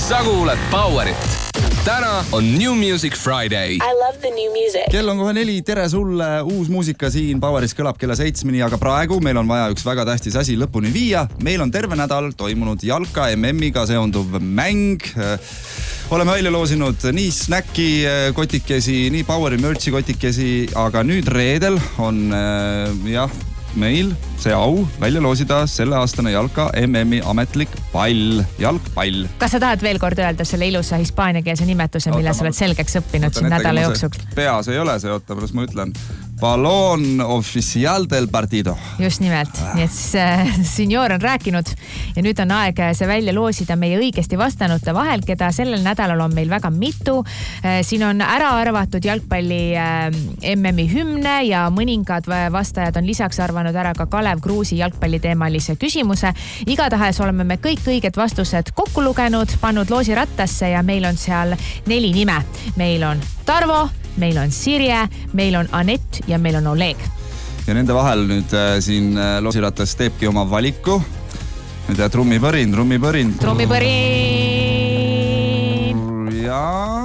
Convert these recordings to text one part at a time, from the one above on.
sa kuuled Powerit. Täna on New Music Friday. I love the new music. Kell on kohe 4, tere sulle, uus muusika siin Poweris kõlab kella 7, aga praegu meil on vaja üks väga tähtis asi lõpuni viia. Meil on terve nädal toimunud jalka MM-iga seonduv mäng. Oleme välja loosinud nii snäki kotikesi, nii Poweri merchi kotikesi, aga nüüd reedel on meil see au välja loosida selle aastane jalka MM-i ametlik pall, jalgpall. Kas sa tahad veel kord öelda selle ilusa hispaaniakeelse nimetuse, mille sa oled selgeks õppinud siin nädala jooksul? Peas ei ole see, oota, pärast ma ütlen. Balon oficial del partido. Just nimelt. Nii et senior on rääkinud ja nüüd on aeg see välja loosida meie õigesti vastanute vahel, keda sellel nädalal on meil väga mitu. Siin on ära arvatud jalgpalli MM-i hümne ja mõningad vastajad on lisaks arvanud ära ka Kalev Kruusi jalgpalliteemalise küsimuse. Igatahes oleme me kõik õiged vastused kokku lugenud, pannud loosi rattasse ja meil on seal 4 nime. Meil on Tarvo, meil on Sirje, meil on Anett ja meil on Oleg. Ja nende vahel nüüd siin loosiratas teebki oma valiku. Nüüd trummipõrin. Ja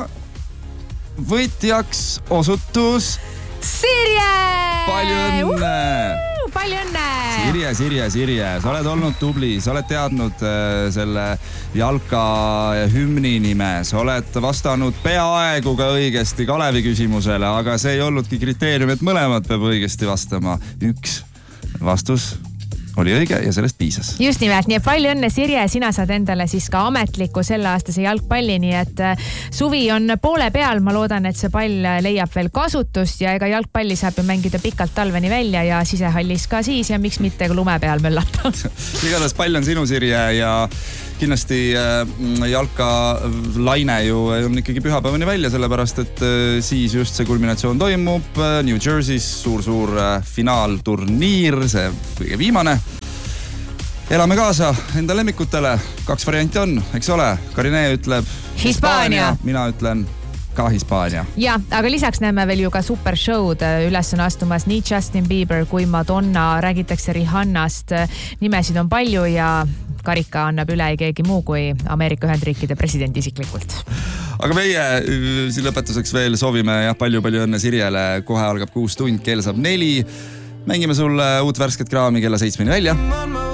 võitjaks osutus Sirje! Palju õnne! Palju õnne! Sirje, sa oled olnud tubli, sa oled teadnud selle jalka hümni nime, sa oled vastanud peaaegu ka õigesti Kalevi küsimusele, aga see ei olnudki kriteerium, et mõlemad peab õigesti vastama. Üks vastus oli õige ja sellest piisas. Just nimelt, nii et palju õnne Sirje, sina saad endale siis ka ametliku selle aastase jalgpalli, nii et suvi on poole peal, ma loodan, et see pall leiab veel kasutust ja ega jalgpalli saab ju mängida pikalt talveni välja ja sisehallis ka siis ja miks mitte ka lume peal möllata. Igatahes pall on sinu, Sirje, ja kindlasti jalka laine ju on ikkagi pühapäevani välja, sellepärast et siis just see kulminatsioon toimub New Jersey's, suur finaalturniir, see kõige viimane. Elame kaasa enda lemmikutele, 2 varianti on, eks ole? Karine ütleb Hispaania. Mina ütlen ka Hispaania. Ja, aga lisaks näeme veel ju ka supershow'd. Üles on astumas nii Justin Bieber kui Madonna, räägitakse Rihannast. Nimesid on palju ja karika annab üle keegi muu kui Ameerika Ühendriikide president isiklikult. Aga meie siin lõpetuseks veel soovime palju õnne Sirjele. Kohe algab 6 tund, kell saab 4. Mängime sulle uut värsket kraami kella 7 välja.